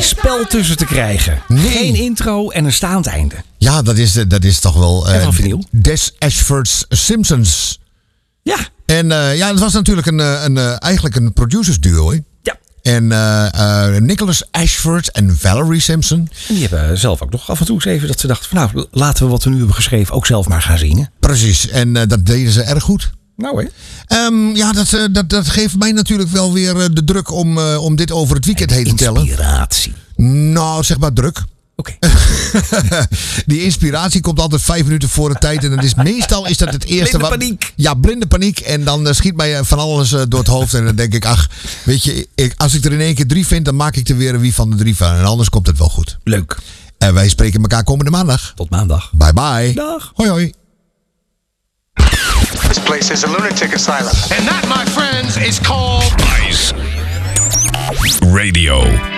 spel tussen te krijgen. Nee. Geen intro en een staand einde. Ja, dat is toch wel... En van vinyl. Des Ashford's Simpsons. Ja. En dat was natuurlijk eigenlijk een producers duo, hè? Ja. En Nicholas Ashford en Valerie Simpson. En die hebben zelf ook nog af en toe eens even dat ze dachten van nou, laten we wat we nu hebben geschreven ook zelf maar gaan zingen. Precies, en dat deden ze erg goed. Nou hè. Dat geeft mij natuurlijk wel weer de druk om dit over het weekend heen te tellen. Inspiratie. Nou, zeg maar druk. Oké. Die inspiratie komt altijd 5 minuten voor de tijd. En dat is meestal is dat het eerste. Blinde paniek. Ja, blinde paniek. En dan schiet mij van alles door het hoofd. En dan denk ik, ach, weet je, als ik er in één keer 3 vind, dan maak ik er weer een wie van de 3 van. En anders komt het wel goed. Leuk. En wij spreken elkaar komende maandag. Tot maandag. Bye bye. Dag. Hoi hoi. This place is a lunatic asylum. And that, my friends, is called Ice Radio.